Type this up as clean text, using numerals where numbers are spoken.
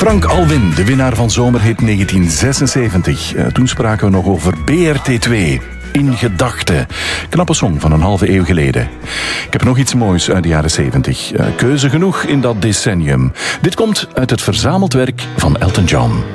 Frank Alwin, de winnaar van Zomerhit 1976. Toen spraken we nog over BRT2. In gedachten. Knappe song van een halve eeuw geleden. Ik heb nog iets moois uit de jaren 70. Keuze genoeg in dat decennium. Dit komt uit het verzameld werk van Elton John.